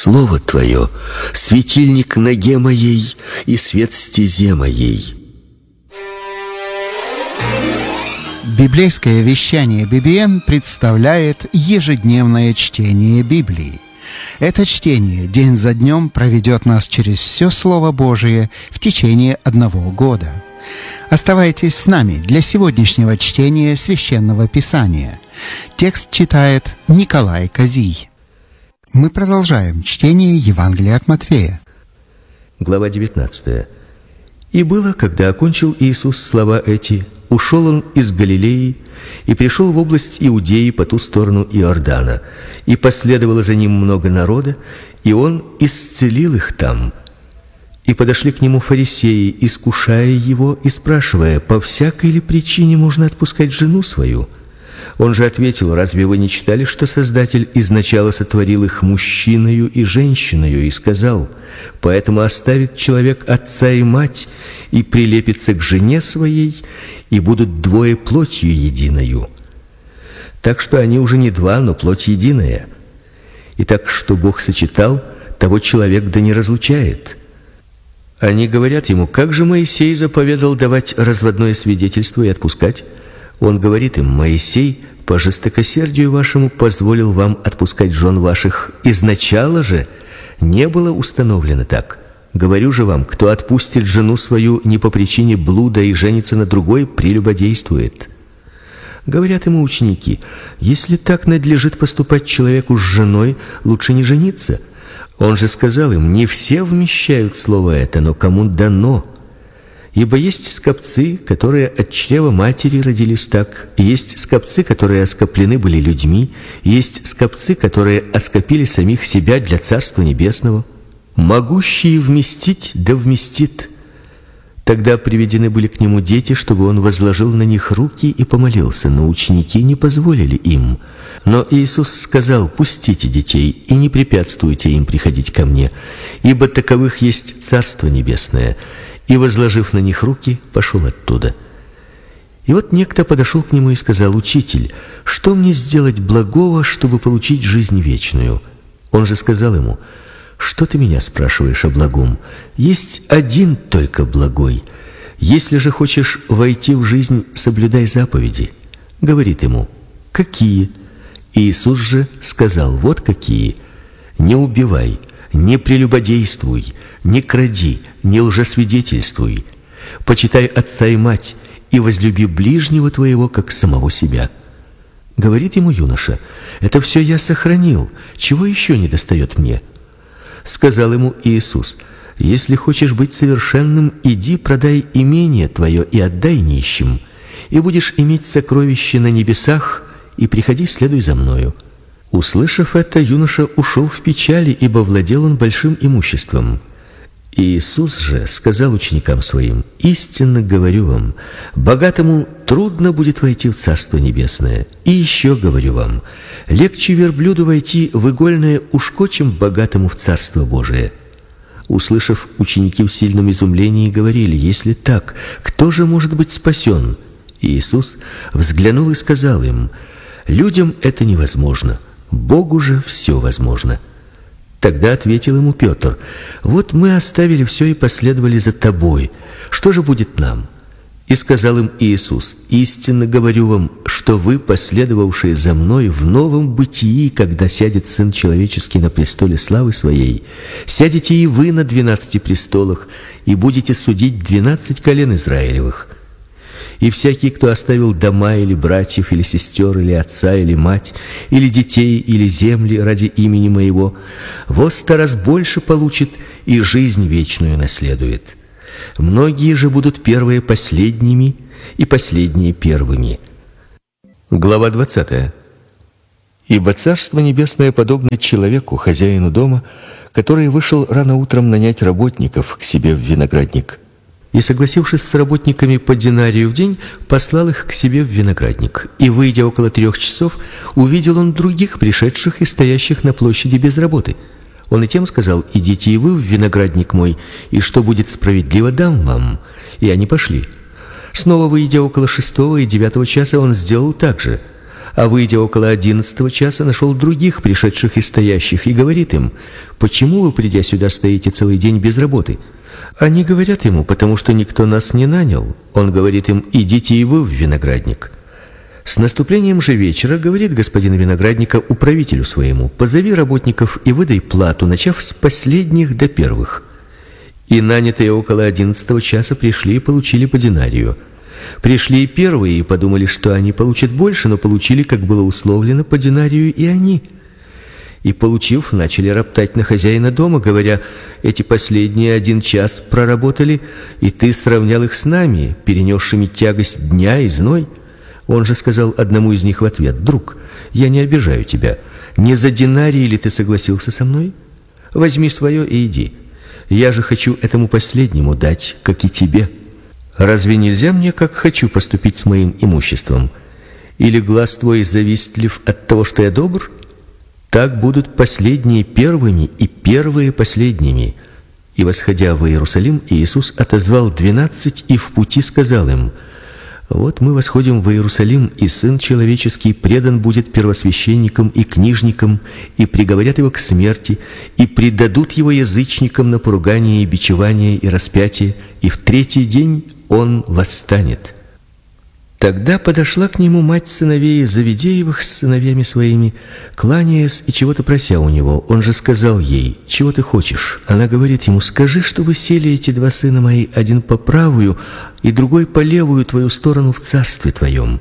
Слово Твое — светильник ноге моей и свет стезе моей». Библейское вещание BBN представляет ежедневное чтение Библии. Это чтение день за днем проведет нас через все Слово Божие в течение 1 года. Оставайтесь с нами для сегодняшнего чтения Священного Писания. Текст читает Николай Козий. Мы продолжаем чтение Евангелия от Матфея. Глава 19. «И было, когда окончил Иисус слова эти, ушел он из Галилеи и пришел в область Иудеи по ту сторону Иордана, и последовало за ним много народа, и он исцелил их там. И подошли к нему фарисеи, искушая его и спрашивая, по всякой ли причине можно отпускать жену свою? Он же ответил: разве вы не читали, что Создатель изначало сотворил их мужчиною и женщиною, и сказал: поэтому оставит человек отца и мать, и прилепится к жене своей, и будут двое плотью единою. Так что они уже не два, но плоть единая. И так, что Бог сочетал, того человек да не разлучает». Они говорят ему: как же Моисей заповедал давать разводное свидетельство и отпускать? Он говорит им: Моисей по жестокосердию вашему позволил вам отпускать жен ваших. Изначало же не было установлено так. Говорю же вам, кто отпустит жену свою не по причине блуда и женится на другой, прелюбодействует. Говорят ему ученики: если так надлежит поступать человеку с женой, лучше не жениться. Он же сказал им: не все вмещают слово это, но кому дано. Ибо есть скопцы, которые от чрева матери родились так, и есть скопцы, которые оскоплены были людьми, и есть скопцы, которые оскопили самих себя для Царства Небесного. Могущий вместить, да вместит. Тогда приведены были к нему дети, чтобы он возложил на них руки и помолился, но ученики не позволили им. Но Иисус сказал: пустите детей и не препятствуйте им приходить ко мне, ибо таковых есть Царство Небесное. И, возложив на них руки, пошел оттуда. И вот некто подошел к нему и сказал: учитель, что мне сделать благого, чтобы получить жизнь вечную? Он же сказал ему: что ты меня спрашиваешь о благом? Есть один только благой. Если же хочешь войти в жизнь, соблюдай заповеди. Говорит ему: какие? Иисус же сказал: вот какие. Не убивай, не прелюбодействуй, не кради, не лжесвидетельствуй. Почитай отца и мать, и возлюби ближнего твоего, как самого себя. Говорит ему юноша: это все я сохранил, чего еще недостает мне? Сказал ему Иисус: если хочешь быть совершенным, иди, продай имение твое и отдай нищим, и будешь иметь сокровище на небесах, и приходи, следуй за мною. Услышав это, юноша ушел в печали, ибо владел он большим имуществом. Иисус же сказал ученикам своим: истинно говорю вам, богатому трудно будет войти в Царство Небесное. И еще говорю вам, легче верблюду войти в игольное ушко, чем богатому в Царство Божие. Услышав, ученики в сильном изумлении говорили: если так, кто же может быть спасен? Иисус взглянул и сказал им: людям это невозможно, Богу же все возможно. Тогда ответил ему Петр: вот мы оставили все и последовали за тобой. Что же будет нам? И сказал им Иисус: истинно говорю вам, что вы, последовавшие за мной, в новом бытии, когда сядет Сын Человеческий на престоле славы Своей, сядете и вы на 12 престолах, и будете судить 12 колен Израилевых. И всякий, кто оставил дома или братьев, или сестер, или отца, или мать, или детей, или земли ради имени Моего, во 100 раз больше получит и жизнь вечную наследует. Многие же будут первые последними, и последние первыми». Глава 20. «Ибо Царство Небесное подобно человеку, хозяину дома, который вышел рано утром нанять работников к себе в виноградник. И, согласившись с работниками по динарию в день, послал их к себе в виноградник. И, выйдя около 3 часов, увидел он других, пришедших и стоящих на площади без работы. Он и тем сказал: идите и вы в виноградник мой, и что будет справедливо, дам вам. И они пошли. Снова, выйдя около 6 и 9 часа, он сделал так же. А выйдя около 11 часа, нашел других пришедших и стоящих, и говорит им: почему вы, придя сюда, стоите целый день без работы? Они говорят ему: потому что никто нас не нанял. Он говорит им: идите и вы в виноградник. С наступлением же вечера говорит господин виноградника управителю своему: позови работников и выдай плату, начав с последних до первых. И нанятые около 11 часа пришли и получили по динарию. Пришли и первые и подумали, что они получат больше, но получили, как было условлено, по динарию и они. И, получив, начали роптать на хозяина дома, говоря: эти последние 1 час проработали, и ты сравнял их с нами, перенесшими тягость дня и зной. Он же сказал одному из них в ответ: друг, я не обижаю тебя. Не за динарий ли ты согласился со мной? Возьми свое и иди. Я же хочу этому последнему дать, как и тебе. Разве нельзя мне, как хочу, поступить с моим имуществом? Или глаз твой завистлив от того, что я добр? Так будут последние первыми и первые последними. И, восходя в Иерусалим, Иисус отозвал 12 и в пути сказал им: вот мы восходим в Иерусалим, и Сын Человеческий предан будет первосвященникам и книжникам, и приговорят его к смерти, и предадут его язычникам на поругание и бичевание и распятие, и в 3-й день он восстанет. Тогда подошла к нему мать сыновей Завидеевых с сыновьями своими, кланяясь и чего-то прося у него. Он же сказал ей: чего ты хочешь? Она говорит ему: скажи, чтобы сели эти 2 сына мои, один по правую и другой по левую твою сторону в царстве твоем.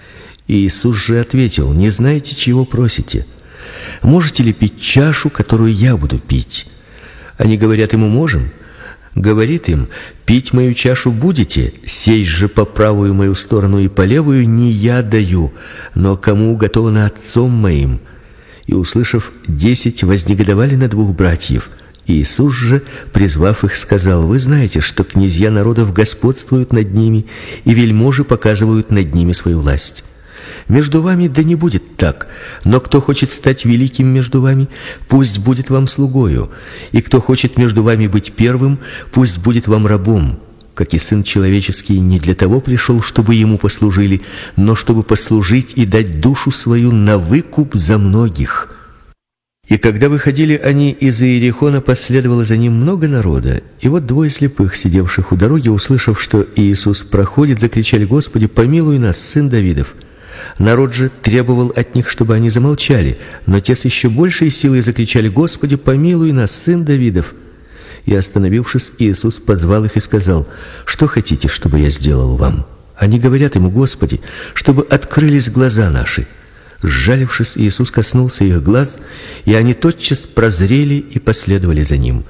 И Иисус же ответил: не знаете, чего просите? Можете ли пить чашу, которую я буду пить? Они говорят ему: можем. Говорит им: пить мою чашу будете, сесть же по правую мою сторону и по левую не я даю, но кому уготовано Отцом моим. И, услышав, 10 вознегодовали на 2 братьев. Иисус же, призвав их, сказал: вы знаете, что князья народов господствуют над ними, и вельможи показывают над ними свою власть. Между вами да не будет так, но кто хочет стать великим между вами, пусть будет вам слугою, и кто хочет между вами быть первым, пусть будет вам рабом, как и Сын Человеческий не для того пришел, чтобы ему послужили, но чтобы послужить и дать душу свою на выкуп за многих». И когда выходили они из Иерихона, последовало за ним много народа. И вот 2 слепых, сидевших у дороги, услышав, что Иисус проходит, закричали: «Господи, помилуй нас, сын Давидов!» Народ же требовал от них, чтобы они замолчали, но те с еще большей силой закричали: «Господи, помилуй нас, сын Давидов!» И, остановившись, Иисус позвал их и сказал: «Что хотите, чтобы я сделал вам?» Они говорят ему: «Господи, чтобы открылись глаза наши». Сжалившись, Иисус коснулся их глаз, и они тотчас прозрели и последовали за ним.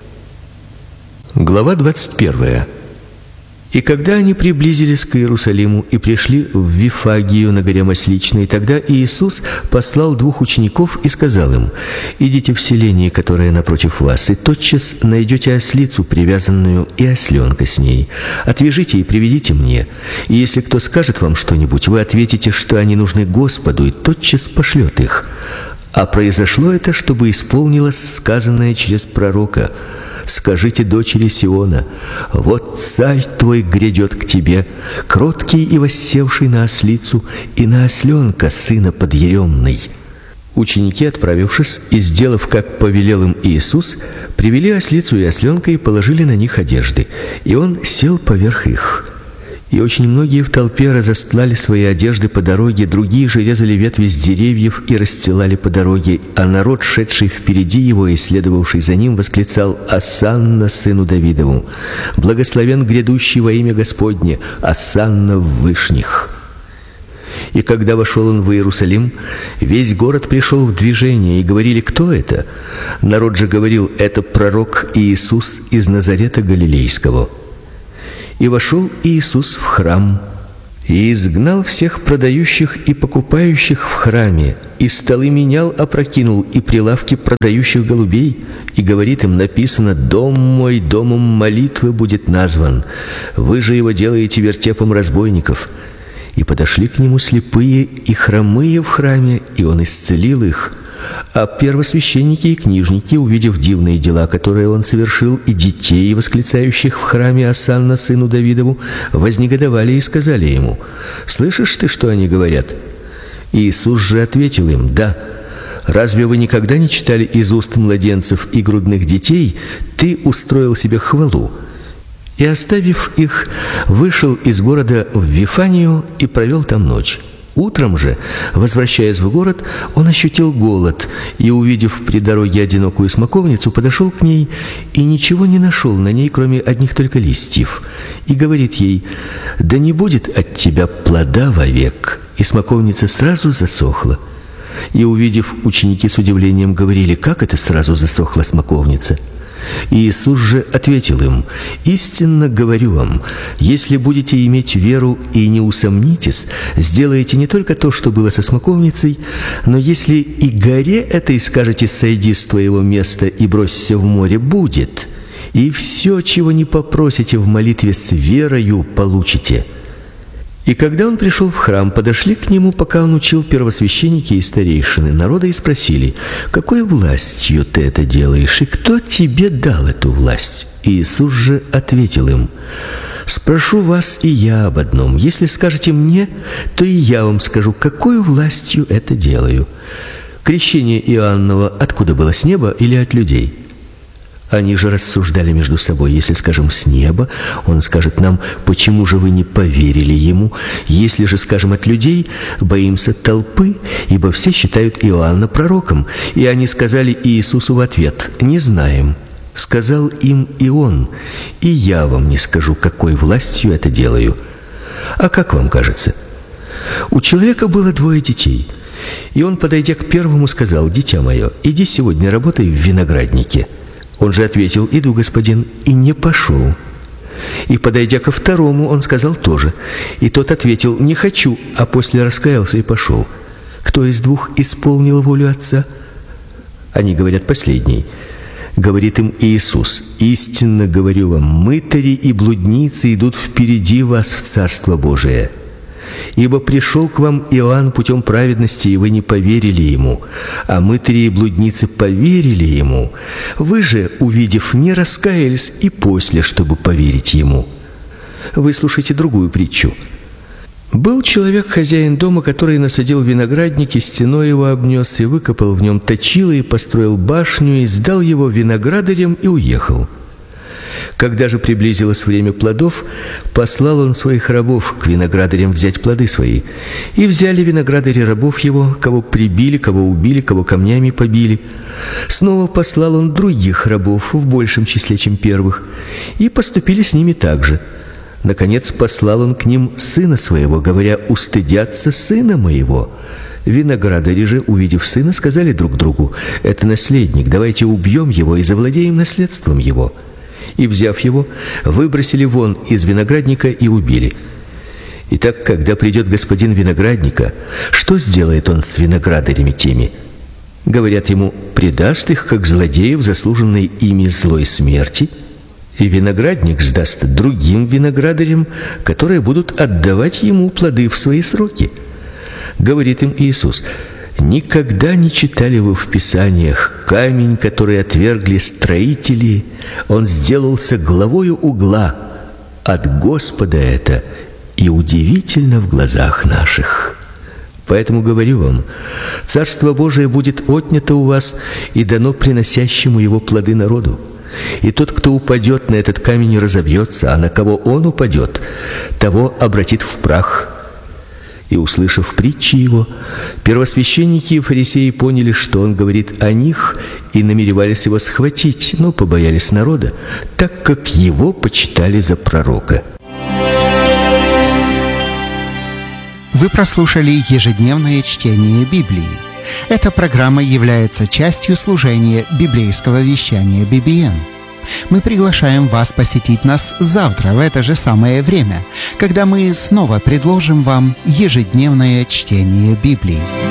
Глава 21. И когда они приблизились к Иерусалиму и пришли в Вифагию на горе Масличной, тогда Иисус послал 2 учеников и сказал им: «Идите в селение, которое напротив вас, и тотчас найдете ослицу привязанную и осленка с ней. Отвяжите и приведите мне. И если кто скажет вам что-нибудь, вы ответите, что они нужны Господу, и тотчас пошлет их». А произошло это, чтобы исполнилось сказанное через пророка: «Скажите дочери Сиона: вот царь твой грядет к тебе, кроткий и воссевший на ослицу и на осленка, сына подъеремный». Ученики, отправившись и сделав, как повелел им Иисус, привели ослицу и осленка и положили на них одежды, и он сел поверх их. И очень многие в толпе разостлали свои одежды по дороге, другие же резали ветви с деревьев и расстилали по дороге, а народ, шедший впереди его и следовавший за ним, восклицал: «Осанна сыну Давидову! Благословен грядущий во имя Господне! Осанна в вышних!» И когда вошел он в Иерусалим, весь город пришел в движение, и говорили: «Кто это?» Народ же говорил: «Это пророк Иисус из Назарета Галилейского». И вошел Иисус в храм, и изгнал всех продающих и покупающих в храме, и столы менял, опрокинул, и прилавки продающих голубей, и говорит им: написано: «Дом мой домом молитвы будет назван, вы же его делаете вертепом разбойников». И подошли к нему слепые и хромые в храме, и он исцелил их. А первосвященники и книжники, увидев дивные дела, которые он совершил, и детей, восклицающих в храме: «Осанна сыну Давидову», вознегодовали и сказали ему: «Слышишь ты, что они говорят?» Иисус же ответил им: «Да, разве вы никогда не читали из уст младенцев и грудных детей: ты устроил себе хвалу?» И, оставив их, вышел из города в Вифанию и провел там ночь. Утром же, возвращаясь в город, он ощутил голод и, увидев при дороге одинокую смоковницу, подошел к ней и ничего не нашел на ней, кроме одних только листьев. И говорит ей: «Да не будет от тебя плода вовек». И смоковница сразу засохла. И, увидев, ученики с удивлением говорили: «Как это сразу засохла смоковница?» И Иисус же ответил им: «Истинно говорю вам, если будете иметь веру и не усомнитесь, сделаете не только то, что было со смоковницей, но если и горе этой скажете: сойди с твоего места и бросься в море, будет, и все, чего не попросите в молитве с верою, получите». И когда он пришел в храм, подошли к нему, пока он учил, первосвященники и старейшины народа, и спросили: «Какой властью ты это делаешь, и кто тебе дал эту власть?» И Иисус же ответил им: «Спрошу вас и я об одном. Если скажете мне, то и я вам скажу, какой властью это делаю. Крещение Иоанново откуда было, с неба или от людей?» Они же рассуждали между собой: если скажем «с неба», он скажет нам: «Почему же вы не поверили ему?» Если же скажем «от людей», боимся толпы, ибо все считают Иоанна пророком. И они сказали Иисусу в ответ: «Не знаем». Сказал им и он: «И я вам не скажу, какой властью это делаю. А как вам кажется?» У человека было 2 детей. И он, подойдя к первому, сказал: «Дитя мое, иди сегодня работай в винограднике». Он же ответил: «Иду, господин», и не пошел. И, подойдя ко второму, он сказал тоже. И тот ответил: «Не хочу», а после раскаялся и пошел. Кто из 2 исполнил волю Отца? Они говорят: «Последний». Говорит им Иисус: «Истинно говорю вам, мытари и блудницы идут впереди вас в Царство Божие. Ибо пришел к вам Иоанн путем праведности, и вы не поверили ему, а мытари и блудницы поверили ему. Вы же, увидев, не раскаялись и после, чтобы поверить ему». Выслушайте другую притчу. Был человек, хозяин дома, который насадил виноградник, и стеной его обнес, и выкопал в нем точило, и построил башню, и сдал его виноградарям, и уехал. Когда же приблизилось время плодов, послал он своих рабов к виноградарям взять плоды свои. И взяли виноградари рабов его, кого прибили, кого убили, кого камнями побили. Снова послал он других рабов в большем числе, чем первых, и поступили с ними так же. Наконец послал он к ним сына своего, говоря: «Устыдятся сына моего». Виноградари же, увидев сына, сказали друг другу: «Это наследник, давайте убьем его и завладеем наследством его». И, взяв его, выбросили вон из виноградника и убили. Итак, когда придет господин виноградника, что сделает он с виноградарями теми? Говорят ему: предаст их, как злодеев, заслуженной ими злой смерти, и виноградник сдаст другим виноградарям, которые будут отдавать ему плоды в свои сроки. Говорит им Иисус: никогда не читали вы в Писаниях: камень, который отвергли строители, он сделался главою угла. От Господа это, и удивительно в глазах наших. Поэтому говорю вам, Царство Божие будет отнято у вас и дано приносящему его плоды народу. И тот, кто упадет на этот камень, разобьется, а на кого он упадет, того обратит в прах». И, услышав притчи его, первосвященники и фарисеи поняли, что он говорит о них, и намеревались его схватить, но побоялись народа, так как его почитали за пророка. Вы прослушали ежедневное чтение Библии. Эта программа является частью служения библейского вещания BBN. Мы приглашаем вас посетить нас завтра в это же самое время, когда мы снова предложим вам ежедневное чтение Библии.